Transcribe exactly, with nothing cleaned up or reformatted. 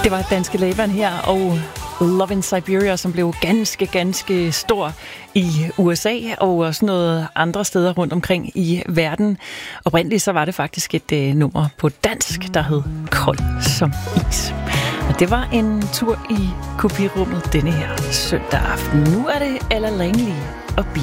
Det var Danske Laban her, og Love in Siberia, som blev ganske, ganske stor i U S A og også noget andre steder rundt omkring i verden. Oprindeligt så var det faktisk et øh, nummer på dansk, der hed Kold som is. Og det var en tur i kopirummet denne her søndag aften. Nu er det Ella Langley og Be